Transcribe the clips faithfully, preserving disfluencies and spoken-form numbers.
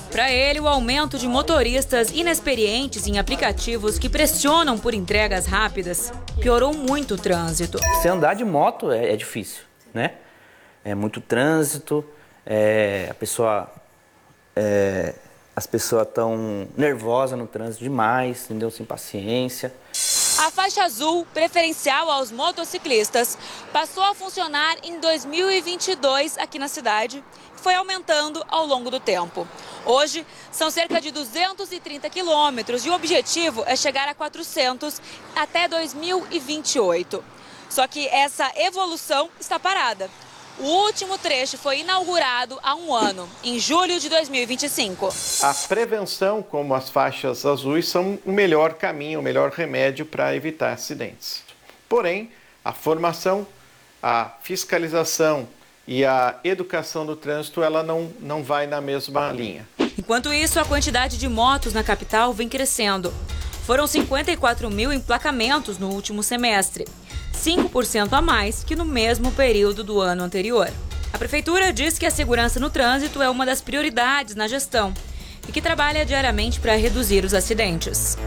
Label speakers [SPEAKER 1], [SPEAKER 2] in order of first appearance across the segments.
[SPEAKER 1] Para ele, o aumento de motoristas inexperientes em aplicativos que pressionam por entregas rápidas piorou muito o trânsito.
[SPEAKER 2] Se andar de moto é, é difícil, né? É muito trânsito, é, a pessoa, é, as pessoas estão nervosas no trânsito demais, entendeu? Sem paciência.
[SPEAKER 1] A faixa azul, preferencial aos motociclistas, passou a funcionar em dois mil e vinte e dois aqui na cidade e foi aumentando ao longo do tempo. Hoje, são cerca de duzentos e trinta quilômetros e o objetivo é chegar a quatrocentos até dois mil e vinte e oito. Só que essa evolução está parada. O último trecho foi inaugurado há um ano, em julho de dois mil e vinte e cinco.
[SPEAKER 3] A prevenção, como as faixas azuis, são o melhor caminho, o melhor remédio para evitar acidentes. Porém, a formação, a fiscalização e a educação do trânsito, ela não, não vai na mesma linha.
[SPEAKER 1] Enquanto isso, a quantidade de motos na capital vem crescendo. Foram cinquenta e quatro mil emplacamentos no último semestre, cinco por cento a mais que no mesmo período do ano anterior. A prefeitura diz que a segurança no trânsito é uma das prioridades na gestão e que trabalha diariamente para reduzir os acidentes.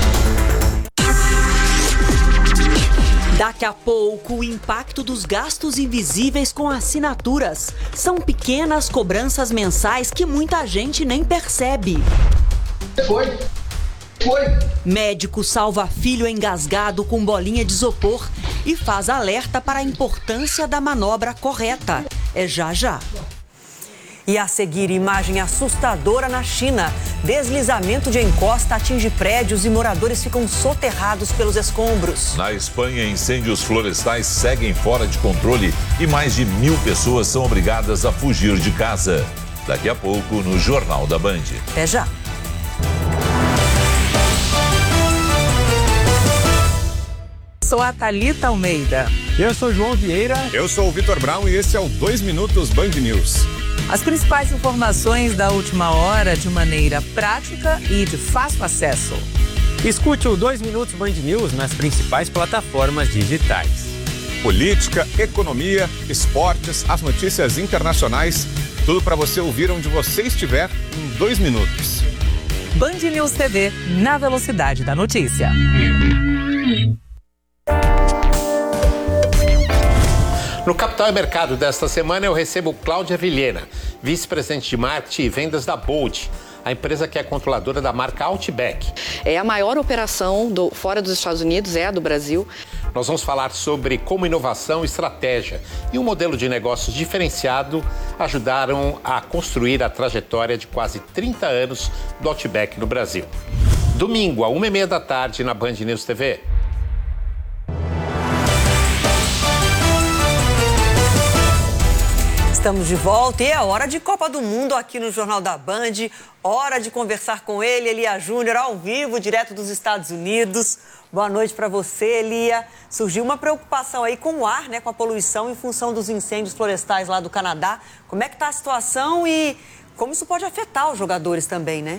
[SPEAKER 4] Daqui a pouco, o impacto dos gastos invisíveis com assinaturas. São pequenas cobranças mensais que muita gente nem percebe.
[SPEAKER 5] Foi. Foi.
[SPEAKER 4] Médico salva filho engasgado com bolinha de isopor e faz alerta para a importância da manobra correta. É já já. E a seguir, imagem assustadora na China. Deslizamento de encosta atinge prédios e moradores ficam soterrados pelos escombros.
[SPEAKER 6] Na Espanha, incêndios florestais seguem fora de controle e mais de mil pessoas são obrigadas a fugir de casa. Daqui a pouco, no Jornal da Band.
[SPEAKER 4] É já.
[SPEAKER 7] Sou a Thalita Almeida.
[SPEAKER 8] Eu sou João Vieira.
[SPEAKER 9] Eu sou o Vitor Brown e esse é o dois Minutos Band News.
[SPEAKER 7] As principais informações da última hora de maneira prática e de fácil acesso.
[SPEAKER 8] Escute o dois Minutos Band News nas principais plataformas digitais.
[SPEAKER 9] Política, economia, esportes, as notícias internacionais, tudo para você ouvir onde você estiver em dois minutos.
[SPEAKER 7] Band News T V, na velocidade da notícia.
[SPEAKER 10] No Capital e Mercado desta semana eu recebo Cláudia Vilhena, vice-presidente de marketing e vendas da Bolt, a empresa que é controladora da marca Outback.
[SPEAKER 11] É a maior operação do, fora dos Estados Unidos, é a do Brasil.
[SPEAKER 10] Nós vamos falar sobre como inovação, estratégia e um modelo de negócios diferenciado ajudaram a construir a trajetória de quase trinta anos do Outback no Brasil. Domingo, a uma e meia da tarde, na Band News T V.
[SPEAKER 4] Estamos de volta e é hora de Copa do Mundo aqui no Jornal da Band. Hora de conversar com ele, Elia Júnior, ao vivo, direto dos Estados Unidos. Boa noite para você, Elia. Surgiu uma preocupação aí com o ar, né, com a poluição em função dos incêndios florestais lá do Canadá. Como é que está a situação e como isso pode afetar os jogadores também, né?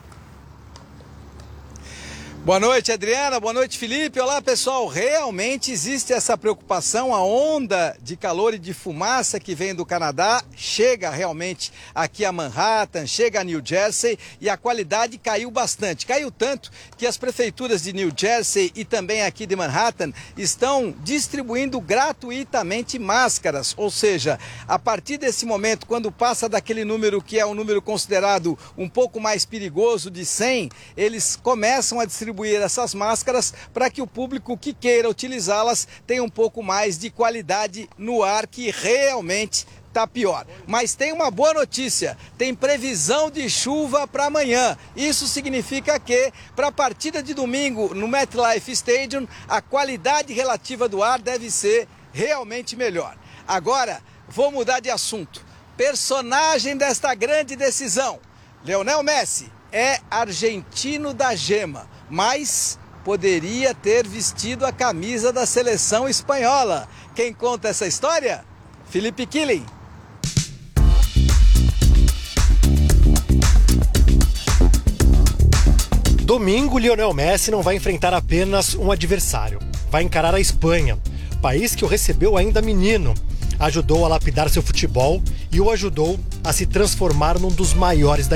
[SPEAKER 12] Boa noite, Adriana. Boa noite, Felipe. Olá, pessoal. Realmente existe essa preocupação. A onda de calor e de fumaça que vem do Canadá chega realmente aqui a Manhattan, chega a New Jersey e a qualidade caiu bastante. Caiu tanto que as prefeituras de New Jersey e também aqui de Manhattan estão distribuindo gratuitamente máscaras. Ou seja, a partir desse momento, quando passa daquele número que é um número considerado um pouco mais perigoso de cem, eles começam a distribuir essas máscaras para que o público que queira utilizá-las tenha um pouco mais de qualidade no ar, que realmente está pior. Mas tem uma boa notícia, tem previsão de chuva para amanhã. Isso significa que para a partida de domingo no MetLife Stadium, a qualidade relativa do ar deve ser realmente melhor. Agora, vou mudar de assunto. Personagem desta grande decisão, Lionel Messi, é argentino da gema, mas poderia ter vestido a camisa da seleção espanhola. Quem conta essa história? Felipe Killing.
[SPEAKER 13] Domingo, Lionel Messi não vai enfrentar apenas um adversário. Vai encarar a Espanha, país que o recebeu ainda menino, ajudou a lapidar seu futebol e o ajudou a se transformar num dos maiores da